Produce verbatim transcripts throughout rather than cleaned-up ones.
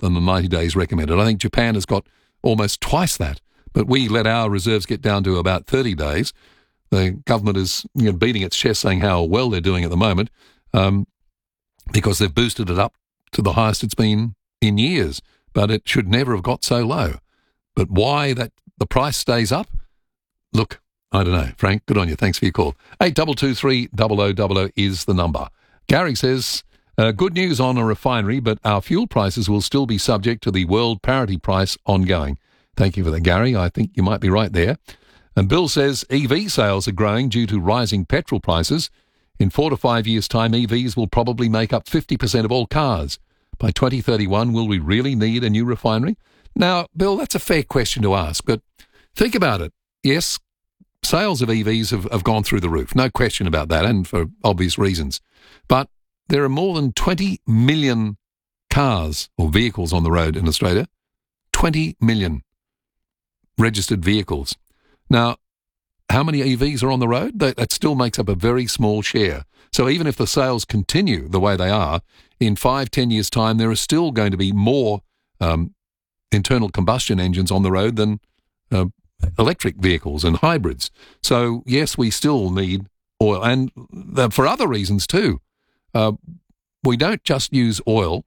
than the ninety days recommended. I think Japan has got almost twice that, but we let our reserves get down to about thirty days. The government is, you know, beating its chest saying how well they're doing at the moment, um, because they've boosted it up to the highest it's been in years, but it should never have got so low. But why that the price stays up? Look, I don't know. Frank, good on you. Thanks for your call. eight two two three, double oh double oh is the number. Gary says, uh, good news on a refinery, but our fuel prices will still be subject to the world parity price ongoing. Thank you for that, Gary. I think you might be right there. And Bill says E V sales are growing due to rising petrol prices. In four to five years' time, E Vs will probably make up fifty percent of all cars. By twenty thirty-one, will we really need a new refinery? Now, Bill, that's a fair question to ask, but think about it. Yes, sales of E Vs have, have gone through the roof, no question about that, and for obvious reasons. But there are more than twenty million cars or vehicles on the road in Australia. twenty million registered vehicles. Now, how many E Vs are on the road? That, that still makes up a very small share. So even if the sales continue the way they are, in five, ten years' time, there are still going to be more um, internal combustion engines on the road than uh, electric vehicles and hybrids. So, yes, we still need oil. And the, for other reasons too. Uh, we don't just use oil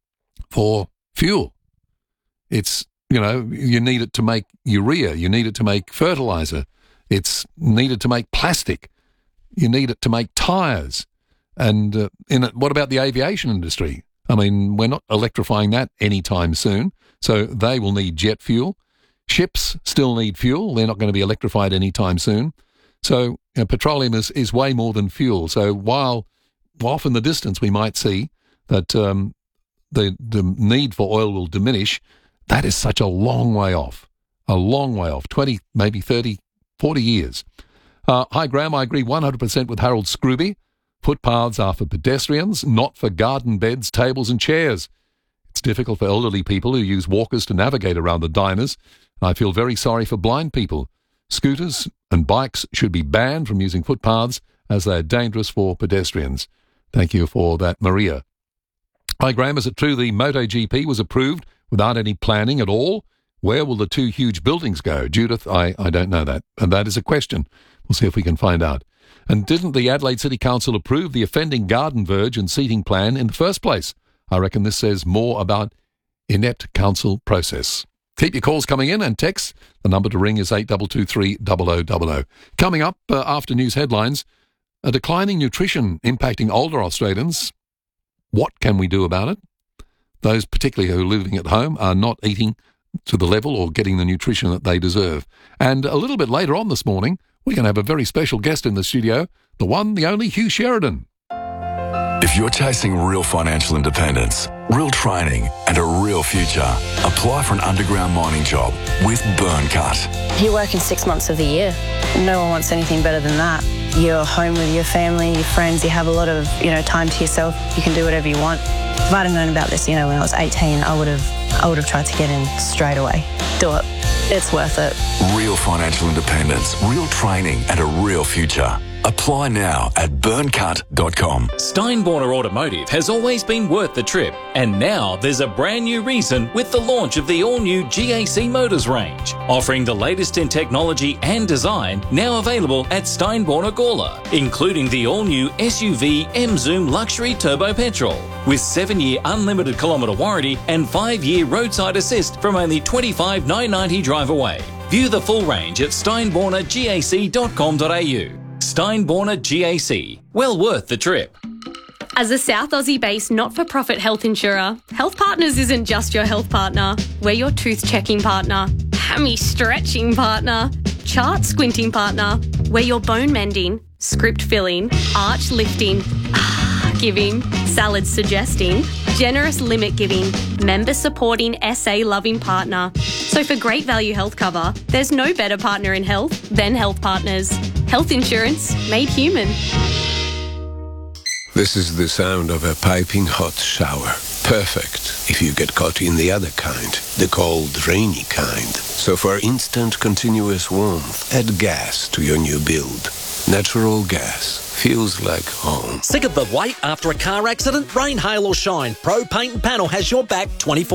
for fuel. It's, you know, you need it to make urea. You need it to make fertilizer. It's needed to make plastic. You need it to make tyres. And uh, in it, what about the aviation industry? I mean, we're not electrifying that anytime soon, so they will need jet fuel. Ships still need fuel. They're not going to be electrified anytime soon. So you know, petroleum is, is way more than fuel. So while off in the distance we might see that um, the, the need for oil will diminish, that is such a long way off, a long way off, twenty, maybe thirty, forty years. Uh, hi, Graham, I agree one hundred percent with Harold Scrooby. Footpaths are for pedestrians, not for garden beds, tables and chairs. It's difficult for elderly people who use walkers to navigate around the diners. I feel very sorry for blind people. Scooters and bikes should be banned from using footpaths as they are dangerous for pedestrians. Thank you for that, Maria. Hi, Graham, is it true the MotoGP was approved without any planning at all? Where will the two huge buildings go? Judith, I, I don't know that. And that is a question. We'll see if we can find out. And didn't the Adelaide City Council approve the offending garden verge and seating plan in the first place? I reckon this says more about inept council process. Keep your calls coming in and text. The number to ring is eight two two three, double oh double oh. Coming up uh, after news headlines, a declining nutrition impacting older Australians. What can we do about it? Those particularly who are living at home are not eating to the level or getting the nutrition that they deserve. And a little bit later on this morning, we're going to have a very special guest in the studio, the one, the only Hugh Sheridan. If you're chasing real financial independence, real training and a real future, apply for an underground mining job with Burncut. You work in six months of the year. No one wants anything better than that. You're home with your family, your friends, you have a lot of, you know, time to yourself. You can do whatever you want. If I'd have known about this, you know, when I was eighteen, I would have I would have tried to get in straight away. Do it. It's worth it. Real financial independence, real training and a real future. Apply now at burncut dot com. Steinborner Automotive has always been worth the trip, and now there's a brand new reason with the launch of the all-new G A C Motors range, offering the latest in technology and design, now available at Steinborner Gawler, including the all-new S U V M-Zoom Luxury Turbo Petrol, with seven-year unlimited kilometre warranty and five-year roadside assist from only twenty-five thousand nine hundred ninety dollars drive away. View the full range at steinborner gac dot com dot a u. Steinborner G A C. Well worth the trip. As a South Aussie-based not-for-profit health insurer, Health Partners isn't just your health partner. We're your tooth-checking partner, hammy-stretching partner, chart-squinting partner. We're your bone-mending, script-filling, arch-lifting, giving, salad-suggesting, generous limit-giving, member-supporting, S A-loving partner. So for great value health cover, there's no better partner in health than Health Partners. Health insurance made human. This is the sound of a piping hot shower. Perfect if you get caught in the other kind, the cold, rainy kind. So for instant, continuous warmth, add gas to your new build. Natural gas feels like home. Sick of the wait after a car accident? Rain, hail or shine, Pro Paint and Panel has your back twenty-four